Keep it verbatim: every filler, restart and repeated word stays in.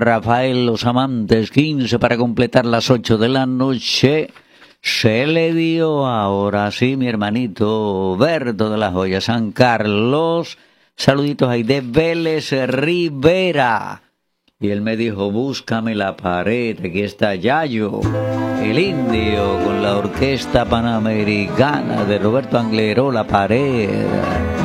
Rafael, los amantes, quince para completar las ocho de la noche. Se le dio ahora sí, mi hermanito Berto de la Joya, San Carlos. Saluditos ahí de Vélez Rivera. Y él me dijo, búscame la pared, aquí está Yayo, el indio, con la orquesta panamericana de Roberto Angleró, La Pared.